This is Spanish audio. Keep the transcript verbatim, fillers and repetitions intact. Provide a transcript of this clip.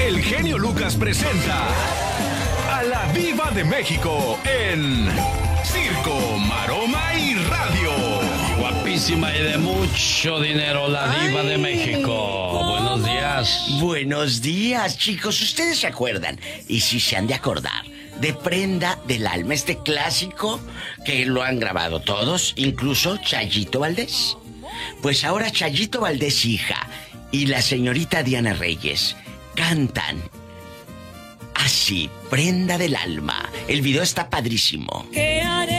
el genio Lucas presenta a la Diva de México en Circo, Maroma y Radio. Guapísima y de mucho dinero, la Diva Ay. de México. Buenos días. Buenos días, chicos. ¿Ustedes se acuerdan? Y si se han de acordar, de Prenda del Alma, este clásico que lo han grabado todos, incluso Chayito Valdés. Pues ahora Chayito Valdés, hija, y la señorita Diana Reyes cantan así, Prenda del Alma. El video está padrísimo. ¿Qué haré?